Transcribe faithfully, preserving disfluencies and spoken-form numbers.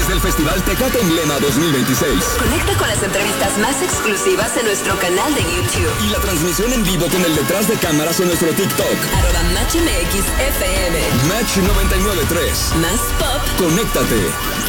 del Festival Tecate Emblema dos mil veintiséis. Conecta con las entrevistas más exclusivas en nuestro canal de YouTube. Y la transmisión en vivo con el detrás de cámaras en nuestro TikTok. Arroba Match M X F M. Match noventa y nueve punto tres. Más pop. Conéctate.